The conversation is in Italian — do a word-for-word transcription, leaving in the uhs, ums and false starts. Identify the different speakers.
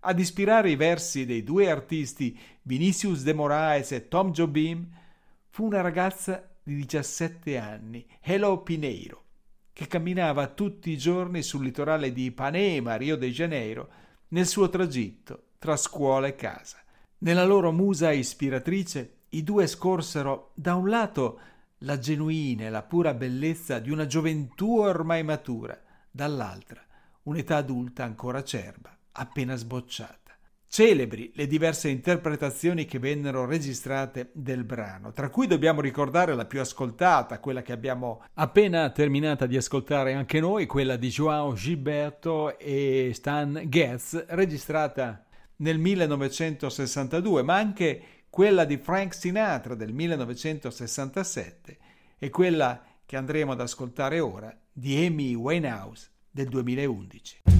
Speaker 1: Ad ispirare i versi dei due artisti Vinicius de Moraes e Tom Jobim fu una ragazza di diciassette anni, Hello Pinheiro, che camminava tutti i giorni sul litorale di Ipanema, Rio de Janeiro, nel suo tragitto tra scuola e casa. Nella loro musa ispiratrice, i due scorsero da un lato la genuina e la pura bellezza di una gioventù ormai matura, dall'altra un'età adulta ancora acerba, appena sbocciata. Celebri le diverse interpretazioni che vennero registrate del brano, tra cui dobbiamo ricordare la più ascoltata, quella che abbiamo appena terminata di ascoltare anche noi, quella di João Gilberto e Stan Getz, registrata nel millenovecentosessantadue, ma anche quella di Frank Sinatra del millenovecentosessantasette e quella che andremo ad ascoltare ora di Amy Winehouse del duemilaundici.